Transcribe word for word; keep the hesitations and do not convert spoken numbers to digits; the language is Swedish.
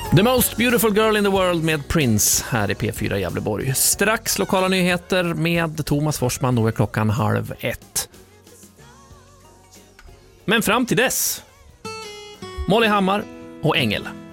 The most beautiful girl in the world med Prince här i P fyra Gävleborg. Strax lokala nyheter med Thomas Forsman, då är klockan halv ett. Men fram till dess, Molly Hammar och Ängel.